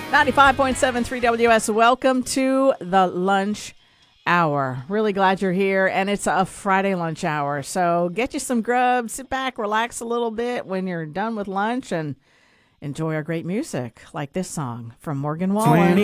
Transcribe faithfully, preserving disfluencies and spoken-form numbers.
ninety-five point seven three W S. Welcome to the lunch hour. Really glad you're here. And it's a Friday lunch hour. So get you some grub, sit back, relax a little bit when you're done with lunch, and enjoy our great music like this song from Morgan Wallen.